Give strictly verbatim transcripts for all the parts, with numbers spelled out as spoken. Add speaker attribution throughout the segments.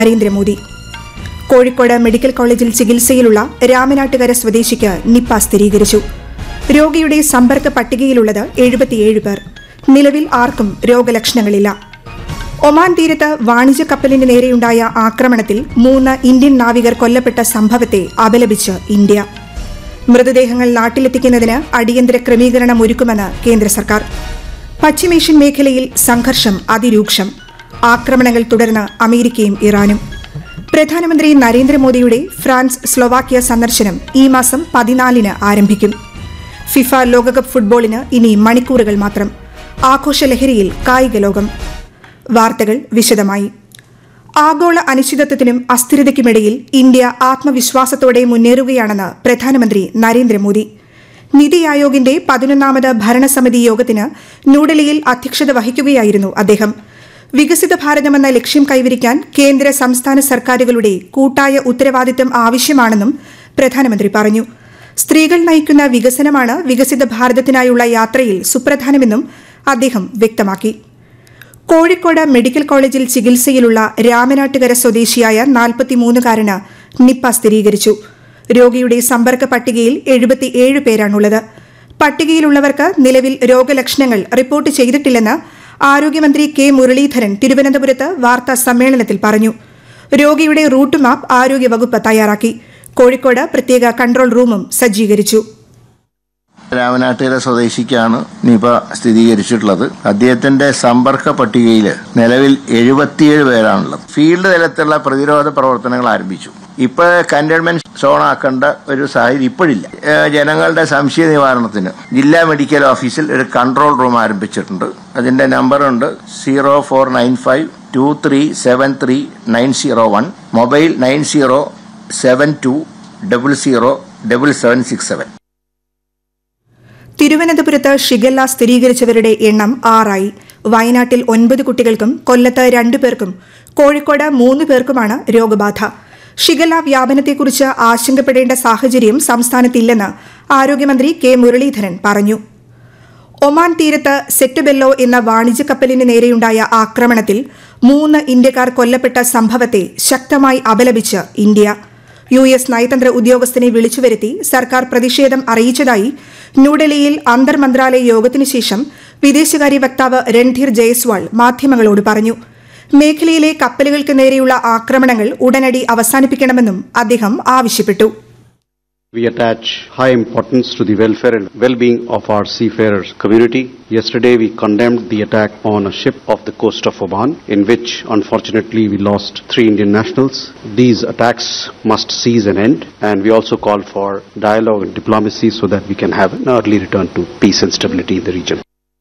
Speaker 1: Narendra Modi. Kozhikode medical കോളേജിൽ ചികിത്സയിലുള്ള Ramanattukara സ്വദേശിക്ക് Nipah സ്ഥിരീകരിച്ചു. രോഗിയുടെ സമ്പർക്ക പട്ടികയിലുള്ളത് എഴുപത്തിയേഴ് പേർ. നിലവിൽ ആർക്കും രോഗലക്ഷണങ്ങളില്ല. ഒമാൻ തീരത്ത് വാണിജ്യ കപ്പലിന് നേരെയുണ്ടായ ആക്രമണത്തിൽ മൂന്ന് ഇന്ത്യൻ നാവികർ കൊല്ലപ്പെട്ട സംഭവത്തെ അപലപിച്ച് ഇന്ത്യ. മൃതദേഹങ്ങൾ നാട്ടിലെത്തിക്കുന്നതിന് അടിയന്തര ക്രമീകരണം ഒരുക്കുമെന്ന് കേന്ദ്ര സർക്കാർ. പശ്ചിമേഷ്യൻ മേഖലയിൽ സംഘർഷം അതിരൂക്ഷം. ആക്രമണങ്ങൾ തുടർന്ന് അമേരിക്കയും ഇറാനും. പ്രധാനമന്ത്രി നരേന്ദ്രമോദിയുടെ ഫ്രാൻസ് സ്ലൊവാക്യ സന്ദർശനം ഈ മാസം പതിനാലിന് ആരംഭിക്കും. ഫിഫ ലോകകപ്പ് ഫുട്ബോളിന് ഇനി മണിക്കൂറുകൾ മാത്രം. ആഘോഷലഹരിയിൽ കായിക ലോകം. വാർത്തകൾ വിശദമായി. ആഗോള അനിശ്ചിതത്വത്തിനും അസ്ഥിരതയ്ക്കുമിടയിൽ ഇന്ത്യ ആത്മവിശ്വാസത്തോടെ മുന്നേറുകയാണെന്ന് പ്രധാനമന്ത്രി നരേന്ദ്രമോദി. നിതി ആയോഗിന്റെ പതിനൊന്നാമത് ഭരണസമിതി യോഗത്തിന് ന്യൂഡൽഹിയിൽ അധ്യക്ഷത വഹിക്കുകയായിരുന്നു അദ്ദേഹം. വികസിത ഭാരതമെന്ന ലക്ഷ്യം കൈവരിക്കാൻ കേന്ദ്ര സംസ്ഥാന സർക്കാരുകളുടെ കൂട്ടായ ഉത്തരവാദിത്തം ആവശ്യമാണെന്നും പ്രധാനമന്ത്രി പറഞ്ഞു. സ്ത്രീകൾ നയിക്കുന്ന വികസനമാണ് വികസിത ഭാരതത്തിനായുള്ള യാത്രയിൽ സുപ്രധാനമെന്നും അദ്ദേഹം വ്യക്തമാക്കി. കോഴിക്കോട് മെഡിക്കൽ കോളേജിൽ ചികിത്സയിലുള്ള രാമനാട്ടുകര സ്വദേശിയായ നാൽപ്പത്തിമൂന്നുകാരന് നിപ്പ സ്ഥിരീകരിച്ചു. രോഗിയുടെ സമ്പർക്ക പട്ടികയിൽ എഴുപത്തിയേഴ് പേരാണുള്ളത്. പട്ടികയിലുള്ളവർക്ക് നിലവിൽ രോഗലക്ഷണങ്ങൾ റിപ്പോർട്ട് ചെയ്തിട്ടില്ലെന്ന് ആരോഗ്യമന്ത്രി കെ മുരളീധരൻ തിരുവനന്തപുരത്ത് വാർത്താ സമ്മേളനത്തിൽ പറഞ്ഞു. രോഗിയുടെ റൂട്ട് മാപ്പ് ആരോഗ്യവകുപ്പ് തയ്യാറാക്കി. കോഴിക്കോട് പ്രത്യേക കൺട്രോൾ റൂമും സജ്ജീകരിച്ചു.
Speaker 2: രാമനാട്ടുകര സ്വദേശിക്കാണ് നിപ സ്ഥിരീകരിച്ചിട്ടുള്ളത്. അദ്ദേഹത്തിന്റെ സമ്പർക്ക പട്ടികയിൽ നിലവിൽ എഴുപത്തിയേഴ് പേരാണുള്ളത്. ഫീൽഡ് തലത്തിലുള്ള പ്രതിരോധ പ്രവർത്തനങ്ങൾ ആരംഭിച്ചു. ഇപ്പോൾ കണ്ടെയ്ൻമെന്റ് സോൺ ആക്കേണ്ട ഒരു സാഹചര്യം ഇപ്പോഴില്ല. ജനങ്ങളുടെ സംശയ നിവാരണത്തിന് ജില്ലാ മെഡിക്കൽ ഓഫീസിൽ ഒരു കൺട്രോൾ റൂം ആരംഭിച്ചിട്ടുണ്ട്. അതിന്റെ നമ്പറുണ്ട് zero four nine five to three seven three nine zero one, mobile nine zero seven to double zero double seven six seven.
Speaker 1: തിരുവനന്തപുരത്ത് ഷിഗല്ല സ്ഥിരീകരിച്ചവരുടെ എണ്ണം ആറായി. വയനാട്ടിൽ ഒൻപത് കുട്ടികൾക്കും കൊല്ലത്ത് രണ്ടു പേർക്കും കോഴിക്കോട് മൂന്ന് പേർക്കുമാണ് രോഗബാധ. ഷിഗല്ല വ്യാപനത്തെക്കുറിച്ച് ആശങ്കപ്പെടേണ്ട സാഹചര്യം സംസ്ഥാനത്തില്ലെന്ന് ആരോഗ്യമന്ത്രി കെ മുരളീധരൻ പറഞ്ഞു. ഒമാൻ തീരത്ത് സെറ്റുബെല്ലോ എന്ന വാണിജ്യ കപ്പലിന് നേരെയുണ്ടായ ആക്രമണത്തിൽ മൂന്ന് ഇന്ത്യക്കാർ കൊല്ലപ്പെട്ട സംഭവത്തെ ശക്തമായി അപലപിച്ച് ഇന്ത്യ. യു എസ് നയതന്ത്ര ഉദ്യോഗസ്ഥനെ വിളിച്ചുവരുത്തി സർക്കാർ പ്രതിഷേധം അറിയിച്ചതായി ന്യൂഡൽഹിയിൽ അന്തർ മന്ത്രാലയ യോഗത്തിനു ശേഷം വിദേശകാര്യ വക്താവ് രൺധീർ ജയ്സ്വാൾ മാധ്യമങ്ങളോട് പറഞ്ഞു. മേഖലയിലെ കപ്പലുകൾക്ക് നേരെയുള്ള ആക്രമണങ്ങൾ ഉടനടി അവസാനിപ്പിക്കണമെന്നും അദ്ദേഹം ആവശ്യപ്പെട്ടു.
Speaker 3: We attach high importance to the welfare and well-being of our seafarers community. Yesterday we condemned the attack on a ship off the coast of Oman, in which unfortunately we lost three Indian nationals. These attacks must cease and end, and we also call for dialogue and diplomacy so that we can have an early return to peace and stability in the region.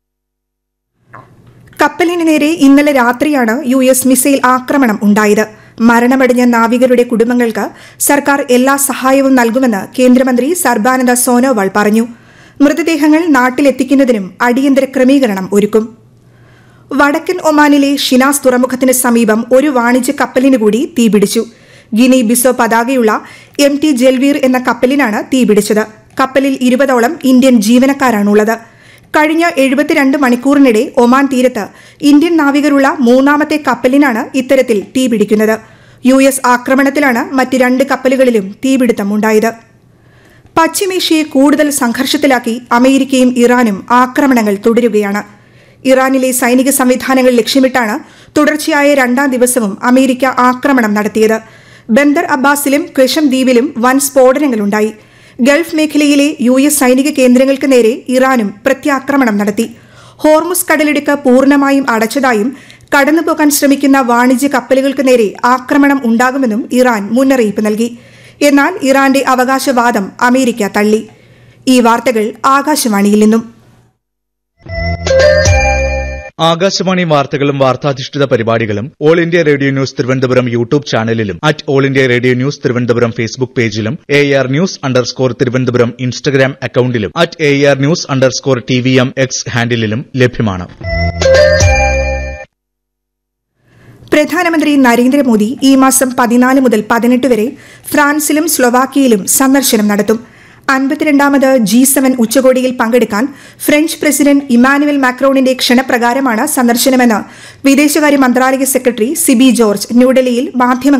Speaker 1: കപ്പലിന് നേരെ ഇന്നലെ രാത്രിയാണ് U S missile ആക്രമണം ഉണ്ടായത്. മരണമടഞ്ഞ നാവികരുടെ കുടുംബങ്ങൾക്ക് സർക്കാർ എല്ലാ സഹായവും നൽകുമെന്ന് കേന്ദ്രമന്ത്രി സർബാനന്ദ സോനോവാൾ പറഞ്ഞു. മൃതദേഹങ്ങൾ നാട്ടിലെത്തിക്കുന്നതിനും അടിയന്തര ക്രമീകരണം ഒരുക്കും. വടക്കൻ ഒമാനിലെ ഷിനാസ് തുറമുഖത്തിന് സമീപം ഒരു വാണിജ്യ കപ്പലിന് കൂടി തീപിടിച്ചു. ഗിനി ബിസോ പതാകയുള്ള എം ടി ജൽവീർ എന്ന കപ്പലിനാണ് തീപിടിച്ചത്. കപ്പലിൽ ഇരുപതോളം ഇന്ത്യൻ ജീവനക്കാരാണുള്ളത്. കഴിഞ്ഞ എഴുപത്തിരണ്ട് മണിക്കൂറിനിടെ ഒമാൻ തീരത്ത് ഇന്ത്യൻ നാവികരുള്ള മൂന്നാമത്തെ കപ്പലിനാണ് ഇത്തരത്തിൽ തീപിടിക്കുന്നത്. യു എസ് ആക്രമണത്തിലാണ് മറ്റ് രണ്ട് കപ്പലുകളിലും തീപിടുത്തമുണ്ടായത്. പശ്ചിമേഷ്യയെ കൂടുതൽ സംഘർഷത്തിലാക്കി അമേരിക്കയും ഇറാനും ആക്രമണങ്ങൾ തുടരുകയാണ്. ഇറാനിലെ സൈനിക സംവിധാനങ്ങൾ ലക്ഷ്യമിട്ടാണ് തുടർച്ചയായ രണ്ടാം ദിവസവും അമേരിക്ക ആക്രമണം നടത്തിയത്. ബന്ദർ അബ്ബാസിലും ക്വശം ദ്വീപിലും വൻ സ്ഫോടനങ്ങളുണ്ടായി. ഗൾഫ് മേഖലയിലെ യു എസ് സൈനിക കേന്ദ്രങ്ങൾക്ക് നേരെ ഇറാനും പ്രത്യാക്രമണം നടത്തി. ഹോർമുസ് കടലിടുക്ക് പൂർണ്ണമായും അടച്ചതായും കടന്നുപോകാൻ ശ്രമിക്കുന്ന വാണിജ്യ കപ്പലുകൾക്ക് നേരെ ആക്രമണം ഉണ്ടാകുമെന്നും ഇറാൻ മുന്നറിയിപ്പ് നൽകി. എന്നാൽ ഇറാന്റെ അവകാശവാദം അമേരിക്ക തള്ളി. ഈ വാർത്തകൾ ആകാശവാണിയിൽ നിന്നും.
Speaker 4: ആകാശവാണി വാർത്തകളും വാർത്താധിഷ്ഠിത പരിപാടികളും all India radio news Thiruvananthapuram YouTube ചാനലിലും at all India radio news Thiruvananthapuram Facebook പേജിലും A R news underscore Thiruvananthapuram Instagram അക്കൌണ്ടിലും at A R news underscore T V M X ഹാൻഡിലും ലഭ്യമാണ്.
Speaker 1: പ്രധാനമന്ത്രി നരേന്ദ്രമോദി ഈ മാസം പതിനാല് മുതൽ പതിനെട്ട് വരെ ഫ്രാൻസിലും സ്ലൊവാക്യയിലും സന്ദർശനം നടത്തും. അൻപത്തിരണ്ടാമത് ജി സെവൻ ഉച്ചകോടിയിൽ പങ്കെടുക്കാൻ ഫ്രഞ്ച് പ്രസിഡന്റ് ഇമാനുവൽ മാക്രോണിന്റെ ക്ഷണപ്രകാരമാണ് സന്ദർശനമെന്ന് വിദേശകാര്യ മന്ത്രാലയ സെക്രട്ടറി സിബി ജോർജ് ന്യൂഡൽഹിയിൽ മാധ്യമ